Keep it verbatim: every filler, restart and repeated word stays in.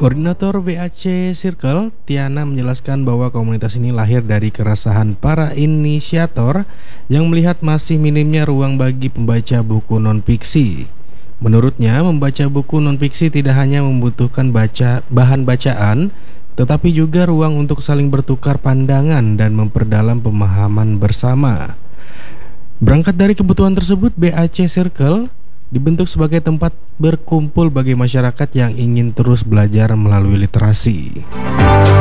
Koordinator B A C Circle, Tiana, menjelaskan bahwa komunitas ini lahir dari keresahan para inisiator yang melihat masih minimnya ruang bagi pembaca buku non-fiksi. Menurutnya, membaca buku non-fiksi tidak hanya membutuhkan baca bahan bacaan, tetapi juga ruang untuk saling bertukar pandangan dan memperdalam pemahaman bersama. Berangkat dari kebutuhan tersebut, B A C Circle dibentuk sebagai tempat berkumpul bagi masyarakat yang ingin terus belajar melalui literasi.